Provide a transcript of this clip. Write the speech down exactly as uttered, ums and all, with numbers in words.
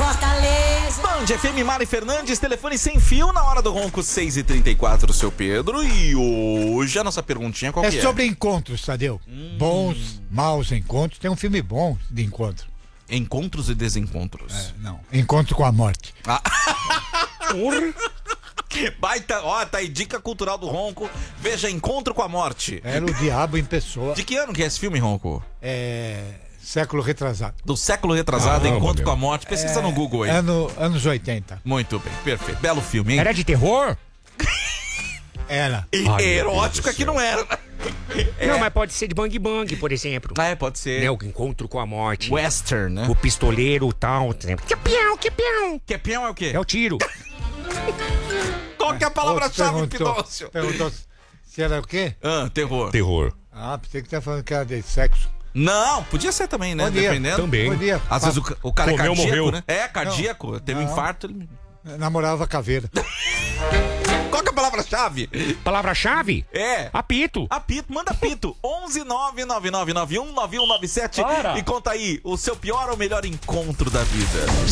Fortaleza. Band F M, Mari Fernandes, telefone sem fio na hora do ronco seis e trinta e quatro, seu Pedro. E hoje a nossa perguntinha qual É que é? sobre encontros, Tadeu. Hum. Bons, maus encontros. Tem um filme bom de encontro. Encontros e desencontros. É, não, Encontro com a Morte. Ah. Baita, ó, tá aí, dica cultural do Ronco. Veja Encontro com a Morte. Era o diabo em pessoa. De que ano que é esse filme, Ronco? É... Século retrasado. Do século retrasado, Ah, Encontro meu. com a Morte. Pesquisa É, no Google aí. Ano, anos oitenta. Muito bem, perfeito. Belo filme, hein? Era de terror? Era. E Ai, erótico aqui não era. É. Não, mas pode ser de Bang Bang, por exemplo. Ah, é, pode ser. Né, o encontro com a morte. Western, né? O pistoleiro e tal. Que pião, que pião. Que peão é o quê? É o tiro. Qual que é a palavra-chave, Outro perguntou- Pinócio? Perguntou se era o quê? Ah, terror. Terror. Ah, pensei que tá falando que era de sexo. Não, podia ser também, né? Podia. Dependendo. Também. Podia. Às vezes o, ca- o cara Comeu, é cardíaco, morreu. né? É, cardíaco. Teve um Não. infarto. Ele... Namorava caveira. Qual que é a palavra-chave? Palavra-chave? É. Apito. Apito, manda apito. onze nove nove nove nove um nove um nove sete Para. e conta aí o seu pior ou melhor encontro da vida.